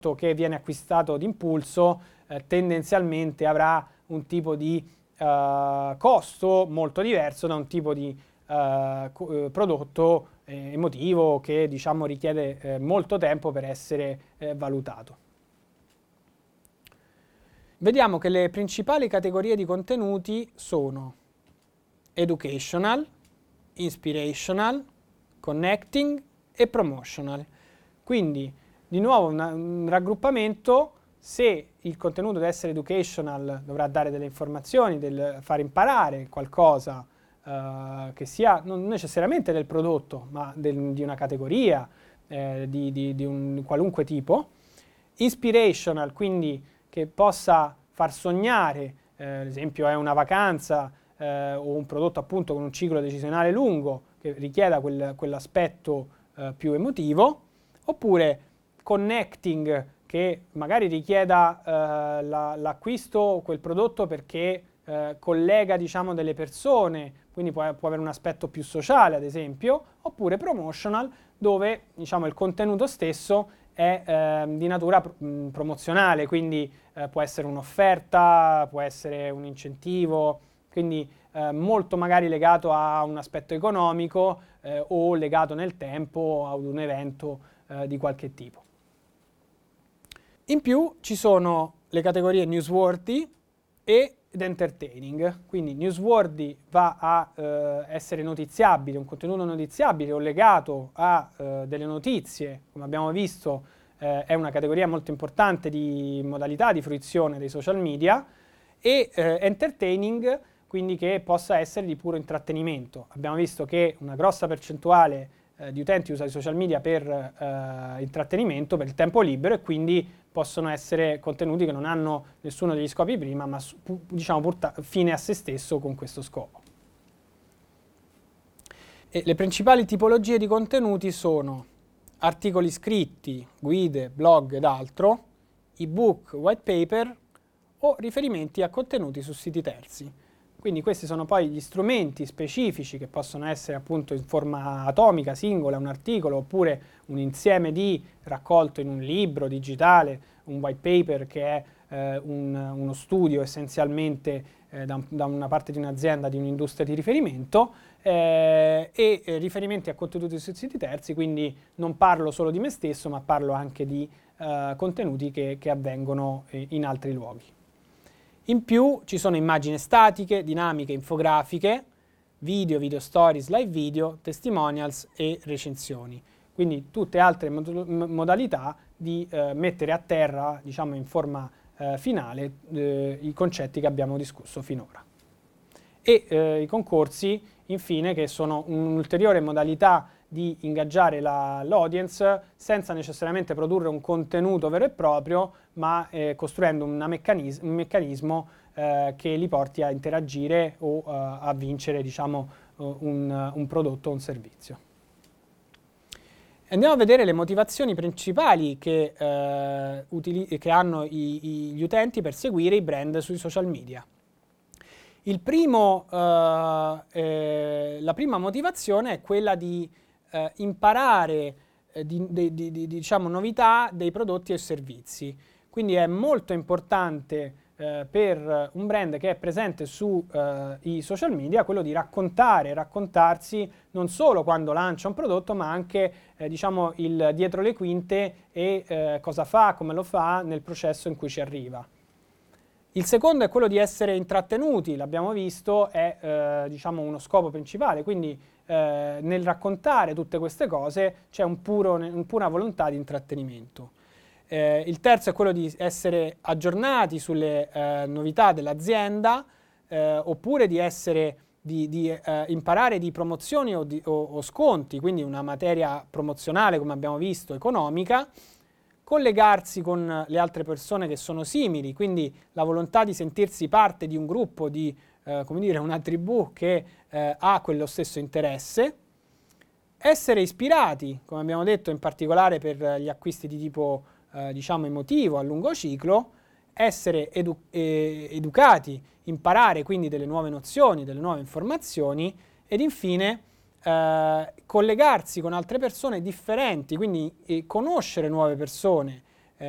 che viene acquistato d'impulso tendenzialmente avrà un tipo di costo molto diverso da un tipo di prodotto emotivo che diciamo richiede molto tempo per essere valutato. Vediamo che le principali categorie di contenuti sono educational, inspirational, connecting e promotional. Quindi di nuovo un raggruppamento. Se il contenuto deve essere educational dovrà dare delle informazioni, far imparare qualcosa che sia non necessariamente del prodotto ma di una categoria, di un qualunque tipo. Inspirational, quindi che possa far sognare, ad esempio è una vacanza o un prodotto appunto con un ciclo decisionale lungo che richieda quell'aspetto più emotivo, oppure connecting, che magari richieda l'acquisto quel prodotto perché collega diciamo delle persone, quindi può avere un aspetto più sociale ad esempio, oppure promotional, dove diciamo il contenuto stesso è di natura promozionale, quindi può essere un'offerta, può essere un incentivo, quindi molto magari legato a un aspetto economico o legato nel tempo ad un evento di qualche tipo. In più ci sono le categorie newsworthy ed entertaining, quindi newsworthy va a essere notiziabile, un contenuto notiziabile o legato a delle notizie, come abbiamo visto è una categoria molto importante di modalità di fruizione dei social media, e entertaining, quindi che possa essere di puro intrattenimento. Abbiamo visto che una grossa percentuale di utenti usa i social media per intrattenimento, per il tempo libero, e quindi possono essere contenuti che non hanno nessuno degli scopi prima, ma diciamo fine a se stesso con questo scopo. E le principali tipologie di contenuti sono articoli scritti, guide, blog ed altro, ebook, white paper o riferimenti a contenuti su siti terzi. Quindi questi sono poi gli strumenti specifici che possono essere appunto in forma atomica, singola, un articolo, oppure un insieme di raccolto in un libro digitale, un white paper che è uno studio essenzialmente da una parte di un'azienda, di un'industria di riferimento, e riferimenti a contenuti su siti terzi, quindi non parlo solo di me stesso, ma parlo anche di contenuti che avvengono in altri luoghi. In più ci sono immagini statiche, dinamiche, infografiche, video stories, live video, testimonials e recensioni. Quindi tutte altre modalità di mettere a terra, diciamo in forma finale, i concetti che abbiamo discusso finora. E i concorsi, infine, che sono un'ulteriore modalità di ingaggiare l'audience senza necessariamente produrre un contenuto vero e proprio, ma costruendo un meccanismo che li porti a interagire o a vincere, diciamo, un prodotto o un servizio. Andiamo a vedere le motivazioni principali che hanno gli utenti per seguire i brand sui social media. La prima motivazione è quella di imparare diciamo, novità dei prodotti e servizi. Quindi è molto importante per un brand che è presente sui social media quello di raccontarsi non solo quando lancia un prodotto, ma anche diciamo il dietro le quinte e cosa fa, come lo fa nel processo in cui ci arriva. Il secondo è quello di essere intrattenuti, l'abbiamo visto, è diciamo uno scopo principale, quindi nel raccontare tutte queste cose c'è una pura volontà di intrattenimento. Il terzo è quello di essere aggiornati sulle novità dell'azienda, oppure di imparare di promozioni o sconti, quindi una materia promozionale, come abbiamo visto, economica, collegarsi con le altre persone che sono simili, quindi la volontà di sentirsi parte di un gruppo, di come dire, una tribù che ha quello stesso interesse, essere ispirati, come abbiamo detto, in particolare per gli acquisti di tipo diciamo emotivo a lungo ciclo, essere educati, imparare quindi delle nuove nozioni, delle nuove informazioni, ed infine collegarsi con altre persone differenti, quindi conoscere nuove persone